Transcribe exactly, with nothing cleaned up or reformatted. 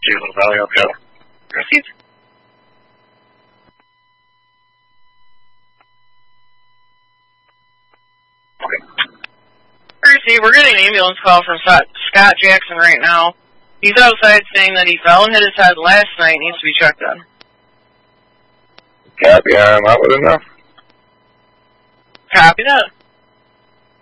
Little Valley, I'll go. Received. Percy, we're getting an ambulance call from Scott Jackson right now. He's outside saying that he fell and hit his head last night and needs to be checked on. Copy, I'm out with enough. Copy that.